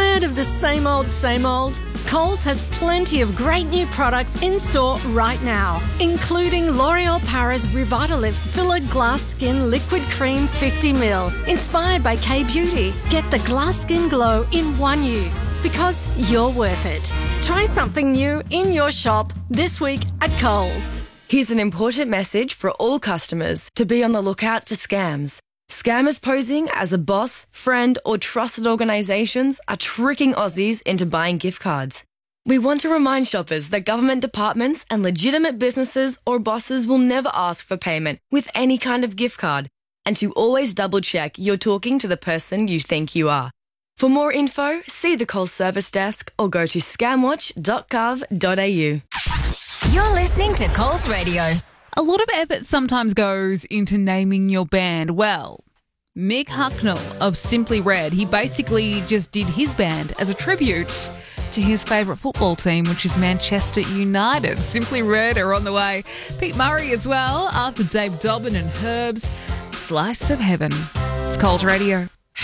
Tired of the same old, same old? Coles has plenty of great new products in store right now, including L'Oreal Paris Revitalift Filler Glass Skin Liquid Cream 50ml, inspired by K-Beauty. Get the glass skin glow in one use, because you're worth it. Try something new in your shop this week at Coles. Here's an important message for all customers to be on the lookout for scams. Scammers posing as a boss, friend or trusted organisations are tricking Aussies into buying gift cards. We want to remind shoppers that government departments and legitimate businesses or bosses will never ask for payment with any kind of gift card, and to always double check you're talking to the person you think you are. For more info, see the Coles service desk or go to scamwatch.gov.au. You're listening to Coles Radio. A lot of effort sometimes goes into naming your band. Well, Mick Hucknall of Simply Red, he basically just did his band as a tribute to his favourite football team, which is Manchester United. Simply Red are on the way. Pete Murray as well, after Dave Dobbin and Herb's Slice of Heaven. It's Coles Radio.